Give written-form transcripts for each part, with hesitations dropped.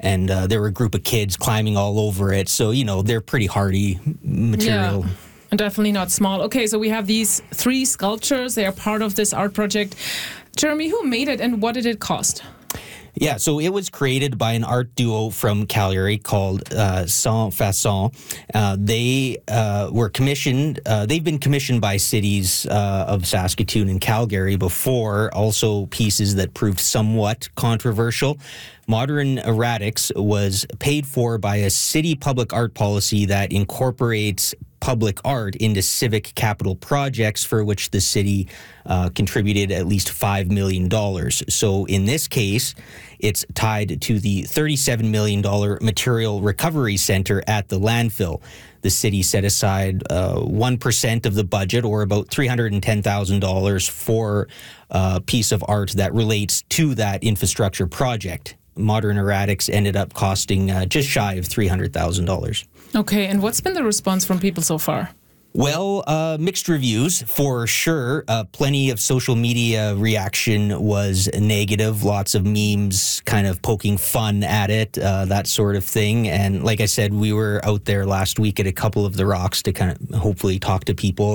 and there were a group of kids climbing all over it. So, they're pretty hardy material. Yeah. And definitely not small. Okay, so we have these 3 sculptures. They are part of this art project. Jeremy, who made it and what did it cost? Yeah, so it was created by an art duo from Calgary called Sans Façon. They were commissioned. They've been commissioned by cities of Saskatoon and Calgary before, also pieces that proved somewhat controversial. Modern Erratics was paid for by a city public art policy that incorporates public art into civic capital projects for which the city contributed at least $5 million. So in this case, it's tied to the $37 million material recovery center at the landfill. The city set aside 1% of the budget, or about $310,000, for a piece of art that relates to that infrastructure project. Modern Erratics ended up costing just shy of $300,000. Okay, and what's been the response from people so far? Well, mixed reviews for sure. Plenty of social media reaction was negative. Lots of memes kind of poking fun at it, that sort of thing. And like I said, we were out there last week at a couple of the rocks to kind of hopefully talk to people.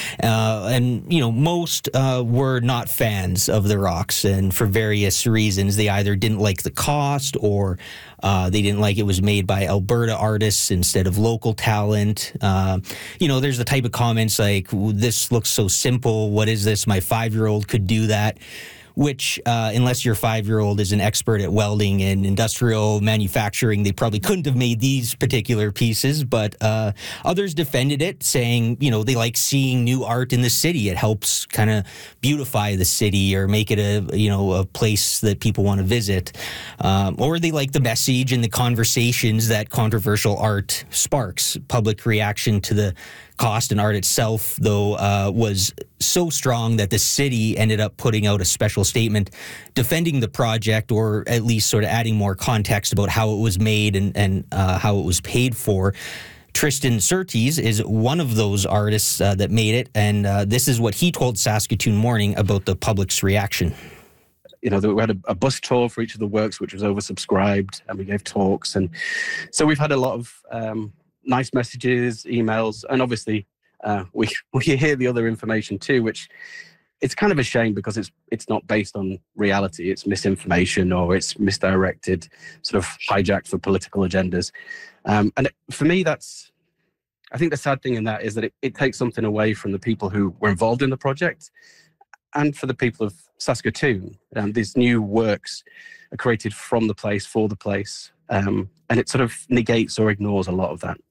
And most were not fans of the rocks. And for various reasons, they either didn't like the cost or they didn't like it was made by Alberta artists instead of local talent. There's the type of comments like, this looks so simple. What is this? My 5-year-old could do that. Which, unless your 5-year-old is an expert at welding and industrial manufacturing, they probably couldn't have made these particular pieces. But others defended it, saying, they like seeing new art in the city. It helps kind of beautify the city or make it a place that people want to visit. Or they like the message and the conversations that controversial art sparks. Public reaction to the cost and art itself, though, was so strong that the city ended up putting out a special statement defending the project, or at least sort of adding more context about how it was made and how it was paid for. Tristan Surtees is one of those artists that made it, and this is what he told Saskatoon Morning about the public's reaction. We had a bus tour for each of the works, which was oversubscribed, and we gave talks. And so we've had a lot of nice messages, emails, and obviously we hear the other information too, which it's kind of a shame because it's not based on reality. It's misinformation, or it's misdirected, sort of hijacked for political agendas. And for me, I think the sad thing in that is that it takes something away from the people who were involved in the project, and for the people of Saskatoon. These new works are created from the place, for the place, and it sort of negates or ignores a lot of that.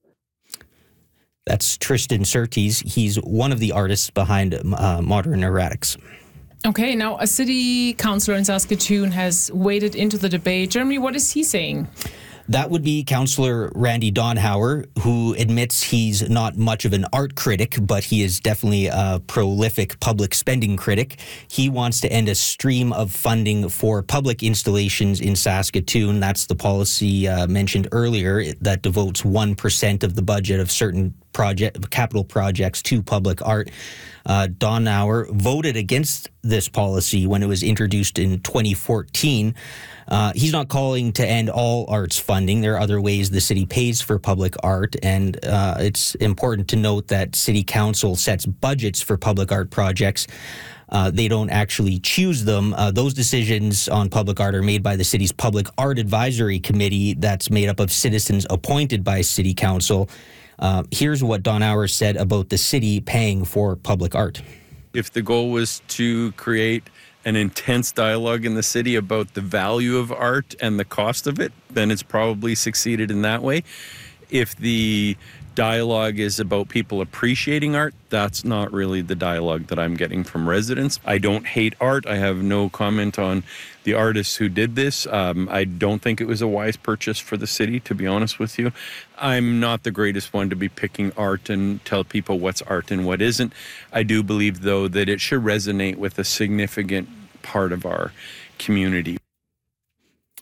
That's Tristan Surtees. He's one of the artists behind Modern Erratics. Okay, now a city councillor in Saskatoon has waded into the debate. Jeremy, what is he saying? That would be Councillor Randy Donhauer, who admits he's not much of an art critic, but he is definitely a prolific public spending critic. He wants to end a stream of funding for public installations in Saskatoon. That's the policy mentioned earlier that devotes 1% of the budget of certain capital projects to public art. Donhauer voted against this policy when it was introduced in 2014. He's not calling to end all arts funding. There are other ways the city pays for public art, and it's important to note that City Council sets budgets for public art projects. They don't actually choose them. Those decisions on public art are made by the city's Public Art Advisory Committee that's made up of citizens appointed by City Council. Here's what Donhauer said about the city paying for public art. If the goal was to create an intense dialogue in the city about the value of art and the cost of it, then it's probably succeeded in that way. If the dialogue is about people appreciating art, that's not really the dialogue that I'm getting from residents. I don't hate art. I have no comment on the artists who did this. I don't think it was a wise purchase for the city, to be honest with you. I'm not the greatest one to be picking art and tell people what's art and what isn't. I do believe, though, that it should resonate with a significant part of our community.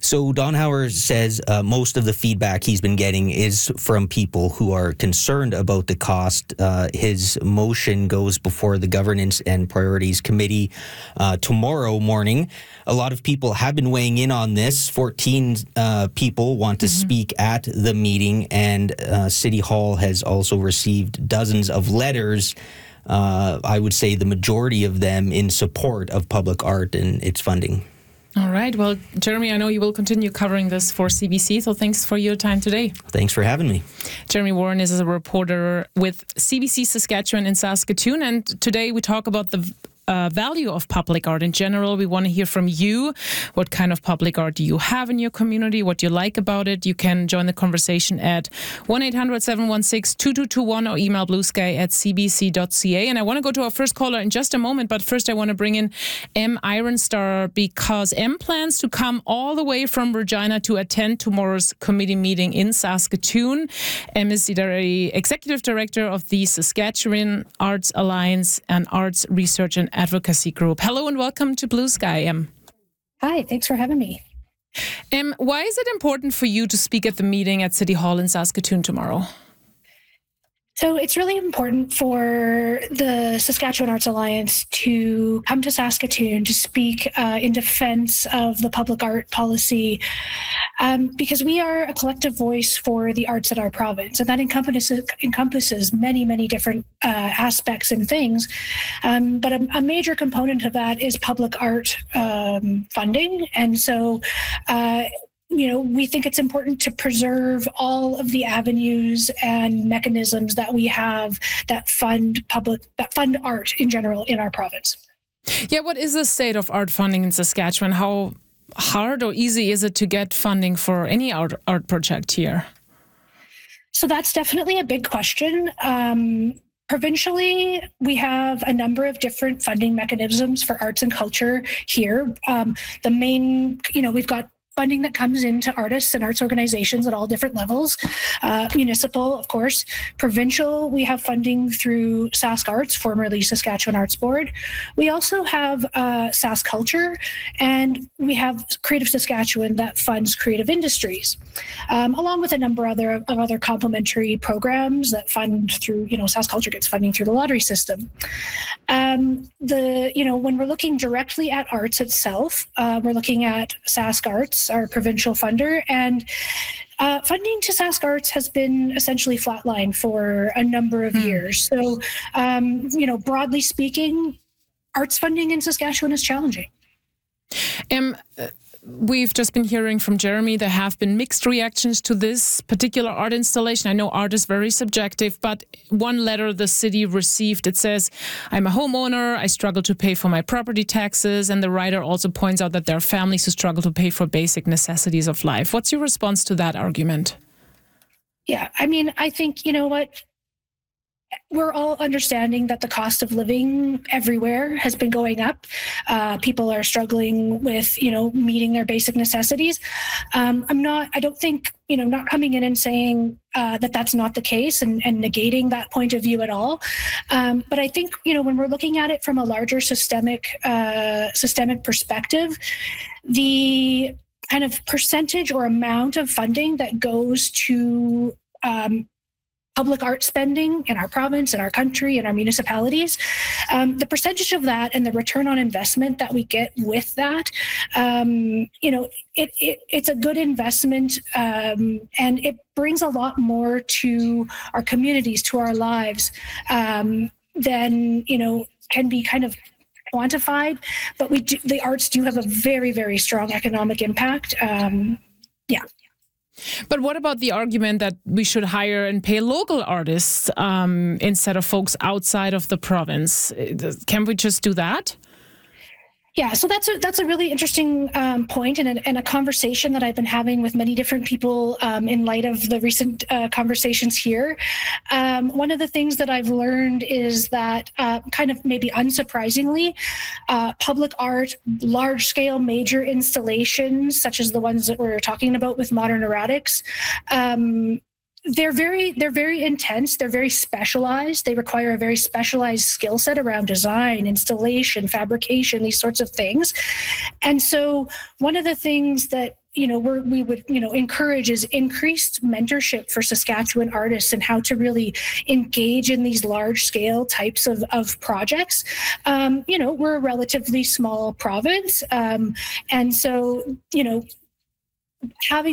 So Donauer says most of the feedback he's been getting is from people who are concerned about the cost. His motion goes before the Governance and Priorities Committee tomorrow morning. A lot of people have been weighing in on this. 14 people want to speak at the meeting, and City Hall has also received dozens of letters. I would say the majority of them in support of public art and its funding. All right. Well, Jeremy, I know you will continue covering this for CBC, so thanks for your time today. Thanks for having me. Jeremy Warren is a reporter with CBC Saskatchewan in Saskatoon, and today we talk about the value of public art in general. We want to hear from you. What kind of public art do you have in your community? What you like about it? You can join the conversation at 1-800-716-2221 or email bluesky@cbc.ca. And I want to go to our first caller in just a moment, but first I want to bring in M. Ironstar, because M plans to come all the way from Regina to attend tomorrow's committee meeting in Saskatoon. M is the executive director of the Saskatchewan Arts Alliance and Arts Research and Advocacy Group. Hello and welcome to Blue Sky, Em. Hi, thanks for having me. Why is it important for you to speak at the meeting at City Hall in Saskatoon tomorrow? So it's really important for the Saskatchewan Arts Alliance to come to Saskatoon to speak in defense of the public art policy, because we are a collective voice for the arts in our province, and that encompasses many, many different aspects and things. But a major component of that is public art funding, and so we think it's important to preserve all of the avenues and mechanisms that we have that fund art in general in our province. Yeah, what is the state of art funding in Saskatchewan? How hard or easy is it to get funding for any art project here? So that's definitely a big question. Provincially, we have a number of different funding mechanisms for arts and culture here. The main, we've got funding that comes into artists and arts organizations at all different levels. Municipal, of course. Provincial, we have funding through Sask Arts, formerly Saskatchewan Arts Board. We also have Sask Culture, and we have Creative Saskatchewan that funds creative industries, along with a number of other complementary programs that fund through, Sask Culture gets funding through the lottery system. When we're looking directly at arts itself, we're looking at Sask Arts, our provincial funder, and funding to Sask Arts has been essentially flatlined for a number of years. So, broadly speaking, arts funding in Saskatchewan is challenging. We've just been hearing from Jeremy, there have been mixed reactions to this particular art installation. I know art is very subjective, but one letter the city received, it says, I'm a homeowner, I struggle to pay for my property taxes. And the writer also points out that there are families who struggle to pay for basic necessities of life. What's your response to that argument? Yeah, I think, we're all understanding that the cost of living everywhere has been going up. People are struggling with, meeting their basic necessities. Not coming in and saying that that's not the case and negating that point of view at all. But I think, when we're looking at it from a larger systemic perspective, the kind of percentage or amount of funding that goes to public art spending in our province, in our country, in our municipalities, the percentage of that and the return on investment that we get with that, it's a good investment, and it brings a lot more to our communities, to our lives, than can be kind of quantified. But the arts do have a very, very strong economic impact. But what about the argument that we should hire and pay local artists instead of folks outside of the province? Can we just do that? Yeah, so that's a really interesting point and a conversation that I've been having with many different people in light of the recent conversations here. One of the things that I've learned is that kind of maybe unsurprisingly, public art, large-scale major installations, such as the ones that we're talking about with Modern Erratics, they're very intense. They're very specialized. They require a very specialized skill set around design, installation, fabrication, these sorts of things. And so one of the things that we would encourage is increased mentorship for Saskatchewan artists and how to really engage in these large scale types of projects. We're a relatively small province, and so having